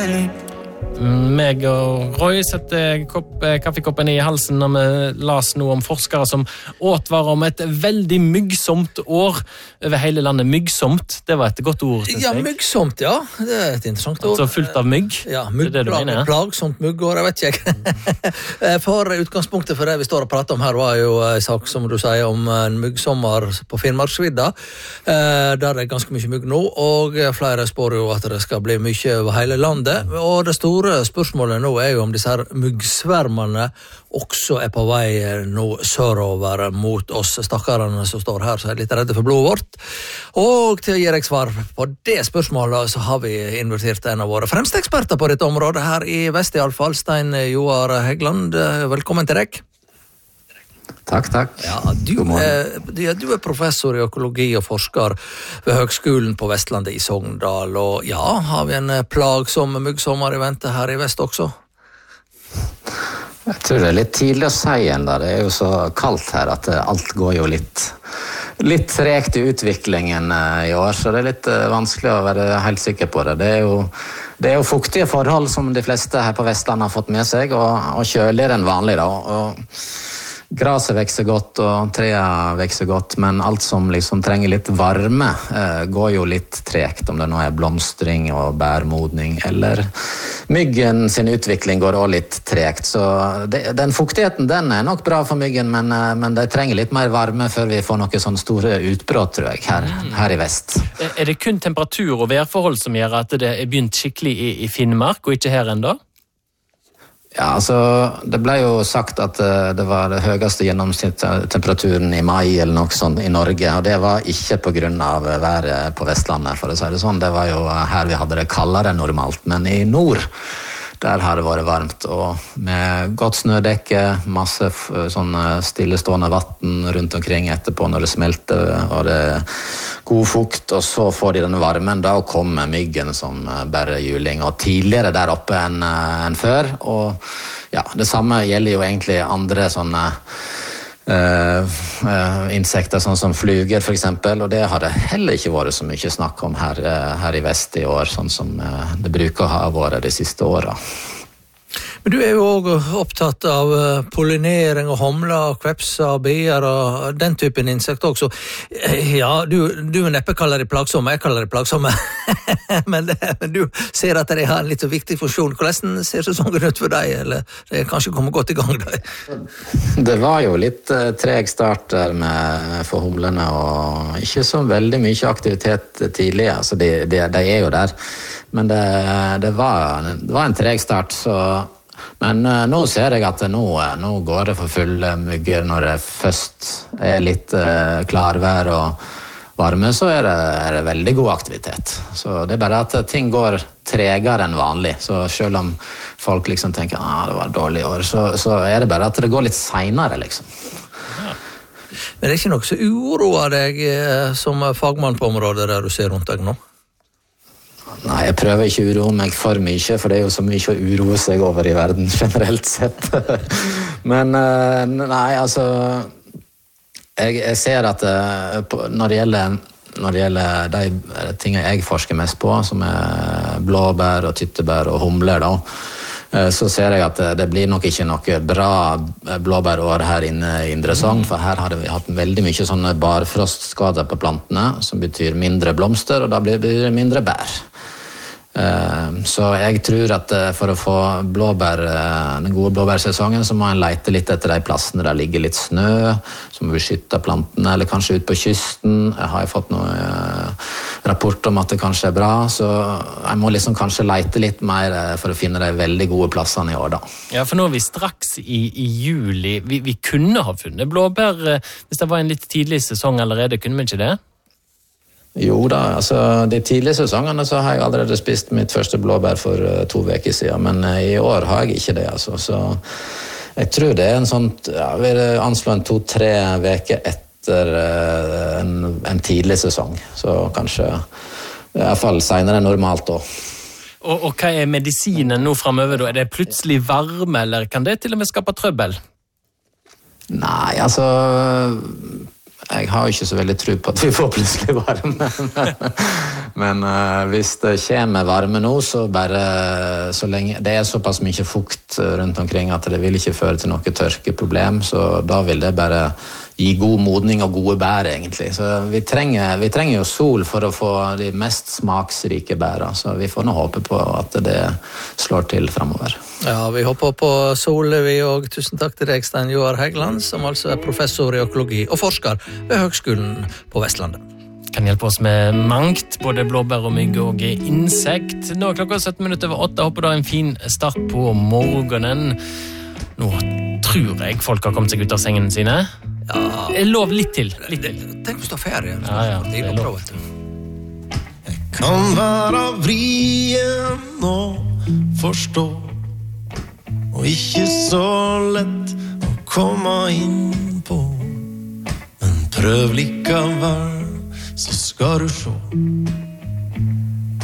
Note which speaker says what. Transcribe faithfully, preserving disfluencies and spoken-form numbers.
Speaker 1: Meg og Roy setter kopp, kaffekoppen i halsen når vi las noe om forskere som åtvarer om et veldig myggsomt år over hele landet. Myggsomt, det var et godt ord, synes
Speaker 2: Ja,
Speaker 1: jeg.
Speaker 2: myggsomt, ja. Det er et interessant ord.
Speaker 1: Altså fullt av mygg?
Speaker 2: Ja,
Speaker 1: Det er det du
Speaker 2: myggplag,
Speaker 1: mener, ja?
Speaker 2: plagsomt myggår, jeg vet ikke. For utgangspunktet for det vi står og prater om her var jo en sak, som du sier, om en myggsommer på Finnmarksvidda, der det er ganske mye mygg nå, og flere spår jo at det skal bli mye over hele landet, og det store spørsmålet nå er jo om disse her myggsvermene også er på vei nå sørover mot oss stakkarene som står her, så er litt redde for blodet vårt. Og til å gi deg svar på det spørsmålet så har vi invitert en av våre fremste eksperter på dette området her i vest i alle fall, Stein Joar Heggeland. Velkommen til deg.
Speaker 3: Takk, takk.
Speaker 2: Ja, du, er, du er professor i økologi og forsker ved Høgskolen på Vestlandet i Sogndal, og ja, har vi en plagsom myggsommer i vente her i vest også?
Speaker 3: Jeg tror det er litt tidlig å si enda. Det er jo så kaldt her at alt går jo litt, litt tregt i utviklingen i år, så det er litt vanskelig å være helt sikker på det. Det er jo, det er jo fuktige forhold som de fleste her på Vestlandet har fått med seg, og, og kjøligere enn vanlig da, og graset vekser godt, og trea vekser godt, men alt som liksom trenger litt varme eh, går jo litt tregt, om det nå er blomstring og bærmodning, eller myggen sin utvikling går også litt tregt. Så det, den fuktigheten, den er nok bra for myggen, men, eh, men det trenger litt mer varme før vi får noen sånne store utbrott, tror jeg, her, her i vest.
Speaker 1: Er det kun temperatur og værforhold som gjør at det er begynt skikkelig i, i Finnmark, og ikke her enda?
Speaker 3: Ja, altså, det ble jo sagt at uh, det var det høyeste gjennomsnittstemperaturen i mai eller noe sånt i Norge, og det var ikke på grunn av været på Vestlandet, for å si det sånn. Det var jo her vi hadde det kaldere enn normalt, men i nord, der har det vært varmt, og med godt snødekke, masse sånn stillestående vatten rundt omkring etterpå når det smelter, og det er god fukt, og så får de denne varmen, da kommer myggen som bare juling, og tidligere der oppe enn, enn før, og ja, det samme gjelder jo egentlig andre sånne Uh, uh, insekter sånn som fluger for eksempel, og det har det heller ikke vært så mye snakk om her, uh, her i vest i år, sånn som uh, det bruker å ha vært de siste årene.
Speaker 2: Men du er jo også opptatt av pollinering og humler, kvepser, bier og den typen insekter også. Ja, du, du neppe kaller det plagsomme, jeg kaller det plagsomme. men, det, men du ser at det har en litt så viktig funksjon. Hvordan ser sesongen ut for deg, eller det er kanskje kommet godt i gang der?
Speaker 3: Det var jo litt uh, treg start der med, for humlene, og ikke så veldig mye aktivitet tidlig. Altså, de, de, de er jo der, men det, det, var, det var en treg start, så men uh, nå ser jeg at nå, nå går det for fulle mygger når det først er litt uh, klarvær og varme, så er det, er det veldig god aktivitet. Så det er bare at ting går tregere enn vanlig. Så selv om folk liksom tenker at ah, det var et dårlig år, så, så er det bare at det går litt senere, liksom.
Speaker 2: Ja. Men det er ikke noe som uroer deg eh, som fagmann på området der du ser rundt deg nå?
Speaker 3: Nei, jeg prøver ikke å uroe meg for mye, for det er jo så mye å uroe seg over i verden generelt sett. Men nei, altså, jeg, jeg ser at når det gjelder, når det gjelder de tingene jeg forsker mest på, som er blåbær og tyttebær og humler da, så ser jeg at det blir nok ikke noe bra blåbærår her inne i Indre Sogn, for her har vi hatt veldig mye sånne barfrostskader på plantene, som betyr mindre blomster, og da blir det mindre bær. Så jeg tror at for å få blåbær, den gode blåbærsesongen, så må en lete litt etter de plassene der ligger litt snø, som beskytter plantene, eller kanskje ut på kysten. Jeg har fått noen rapport om at det kanskje er bra, så jeg må liksom kanskje lete litt mer for å finne de veldig gode plassene i år da.
Speaker 1: Ja, for nå er vi straks i, i juli. Vi, vi kunne ha funnet blåbær hvis det var en litt tidlig sesong allerede, kunne vi ikke det?
Speaker 3: Jo da, altså de tidlige sesongene så har jeg allerede spist mitt første blåbær for uh, to veker siden, men uh, i år har jeg ikke det, altså. Så jeg tror det er en sånn, ja, vi anslår en to-tre veker etter uh, en, en tidlig sesong, så kanskje i hvert fall senere enn normalt da.
Speaker 1: Og, og hva er medisinen nå fremover da? Er det plutselig varme, eller kan det til og med skape trøbbel?
Speaker 3: Nei, altså jeg har ikke så veldig tro på at vi får plutselig varme. Men uh, hvis det kommer varme nå, så bare så lenge det er såpass mye fukt rundt omkring at det vil ikke føre til noe tørkeproblem, så da vil det bare gi god modning og gode bær egentlig. Så vi trenger, vi trenger jo sol for å få de mest smaksrike bæra, så vi får nå håpe på at det slår til fremover.
Speaker 2: Ja, vi håper på sol, vi, og tusen takk til deg, Stein Joar Hægeland, som altså er professor i økologi og forsker ved Høgskolen på Vestlandet.
Speaker 1: Kan hjelpe oss med mangt, både blåbær og mygg og insekt. Nå er klokka sytten minutter over åtte, håper du har en fin start på morgenen. Nå tror jeg folk har kommet seg ut av sengen sine.
Speaker 2: Ja.
Speaker 1: Jeg lov litt til, litt til.
Speaker 2: Tenk hvis du har ferie.
Speaker 1: Ja, ja, det er lov.
Speaker 4: Jeg kan være vrien og forstå, og ikke så lett å komme inn på, men prøv likevel, så skal du se.